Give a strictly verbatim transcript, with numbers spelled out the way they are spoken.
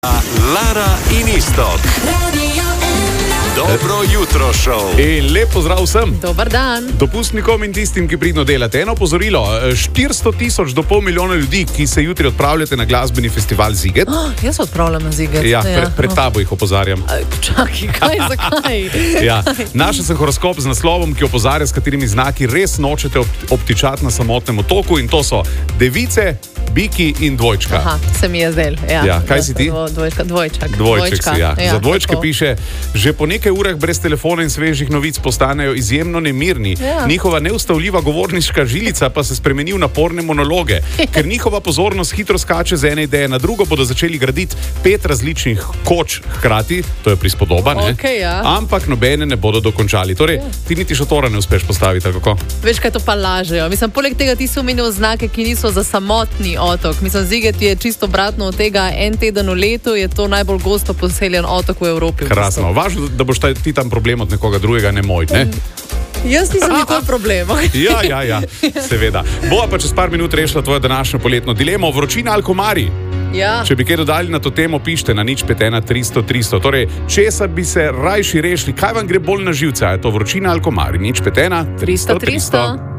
Lara in Iztok. Dobro jutro, šov. In lep pozdrav vsem. Dobar dan. Dopustnikom in tistim, ki pridno delate. Eno opozorilo. štiristo tisoč do pol milijona ljudi, ki se jutri odpravljate na glasbeni festival Ziget. Oh, jaz se odpravljam na Ziget. Ja, pre, pred tabo jih opozarjam. Čakaj, kaj, zakaj? Ja, našel sem horoskop z naslovom, ki opozarja, s katerimi znaki res nočete obtičati na samotnem otoku. In to so device, biki in dvojčka. Aha, se mi je zdel. Ja, ja, kaj si ti? Dvojčka, dvojčak. Dvojček si, ja. Ja, Za dvojčke tako. piše, že po nekaj urah brez telefona in svežih novic postanejo izjemno nemirni. Ja. Njihova neustavljiva govorniška žilica pa se spremeni v naporne monologe. Ker njihova pozornost hitro skače z ene ideje na drugo, bodo začeli graditi pet različnih koč hkrati, to je prispodoba, ne? Okay, ja. Ampak nobene ne bodo dokončali. Torej, Ja. ti niti šotora ne uspeš postaviti, kako? Veš, kaj to pa lažejo. Mislim, poleg tega ti si omenil znake, ki niso za samotni otok. Mislim, Ziget je čisto obratno od tega. En teden v letu je to najbolj gosto poseljen otok v Evropi. Krasno. Važno, da boš ta, ti tam problem od nekoga drugega, ne moj, ne? Jaz nisem nikoli problem. Ja, ja, ja, seveda. Bova pa čez par minut rešila tvojo današnjo poletno dilemo. Vročina ali komarji? Ja. Če bi kaj dodali na to temo, pišite na nič pet ena tristo tristo. Torej, česa bi se rajši rešili? Kaj vam gre bolj na živce? Je to vročina ali komarji? Nič pet ena tristo tristo.